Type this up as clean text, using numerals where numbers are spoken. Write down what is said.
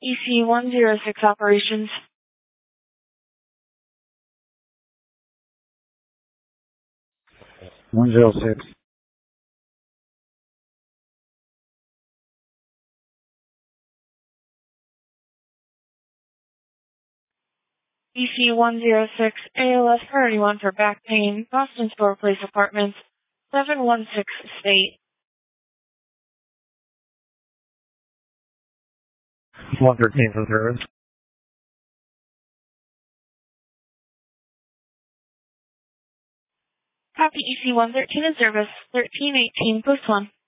EC-106 operations. (106). EC-106, ALS Priority 1 for back pain, Boston Store Place Apartments, 716 State. 113 for service. Copy EC-113 in service, 1318 post 1.